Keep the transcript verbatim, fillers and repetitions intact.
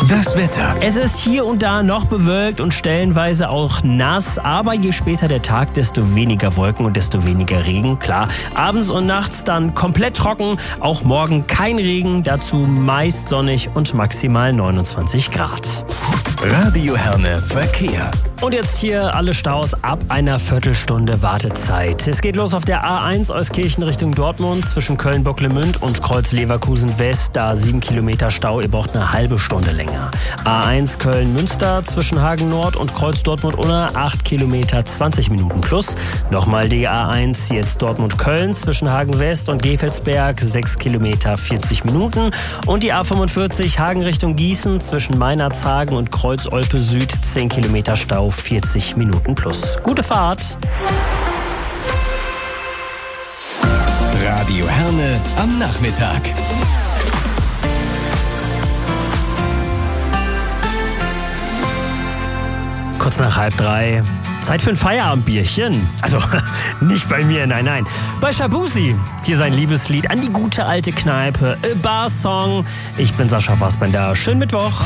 Das Wetter. Es ist hier und da noch bewölkt und stellenweise auch nass, aber je später der Tag, desto weniger Wolken und desto weniger Regen. Klar, abends und nachts dann komplett trocken, auch morgen kein Regen, dazu meist sonnig und maximal neunundzwanzig Grad. Radio Herne Verkehr. Und jetzt hier alle Staus ab einer Viertelstunde Wartezeit. Es geht los auf der A eins Euskirchen Richtung Dortmund zwischen Köln-Bocklemünd und Kreuz Leverkusen West. Da sieben Kilometer Stau, ihr braucht eine halbe Stunde länger. A eins Köln-Münster zwischen Hagen Nord und Kreuz Dortmund-Unna acht Kilometer zwanzig Minuten plus. Nochmal die A eins jetzt Dortmund-Köln zwischen Hagen West und Gefelsberg sechs Kilometer vierzig Minuten. Und die A fünfundvierzig Hagen Richtung Gießen zwischen Meinerzhagen und Kreuz Olpe Süd zehn Kilometer Stau, vierzig Minuten plus. Gute Fahrt! Radio Herne am Nachmittag. Kurz nach halb drei. Zeit für ein Feierabendbierchen. Also, nicht bei mir, nein, nein. Bei Shabuzi. Hier sein Liebeslied an die gute alte Kneipe. A Bar Song. Ich bin Sascha Fassbender. Schönen Mittwoch.